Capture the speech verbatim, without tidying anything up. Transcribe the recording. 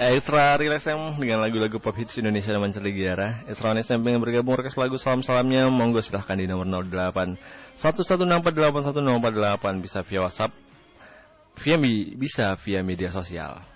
Extra Relax M dengan lagu-lagu pop hits Indonesia dan mancanegara. Extra Relax M pengen bergabung request lagu salam-salamnya, monggo silahkan di nomor nol delapan satu satu enam empat delapan satu nol empat delapan, bisa via WhatsApp, via mi, bisa via media sosial.